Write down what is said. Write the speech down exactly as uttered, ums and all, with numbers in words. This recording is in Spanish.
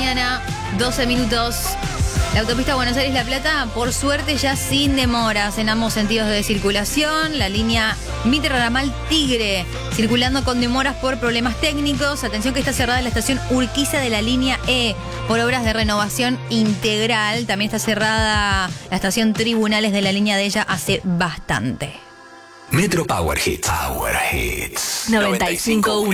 mañana, doce minutos. La autopista Buenos Aires-La Plata, por suerte, ya sin demoras en ambos sentidos de circulación. La línea Mitre-Ramal Tigre, circulando con demoras por problemas técnicos. Atención que está cerrada la estación Urquiza de la línea E por obras de renovación integral. También está cerrada la estación Tribunales de la línea de ella hace bastante. Metro Power Hits. Power Hits. noventa y cinco punto uno.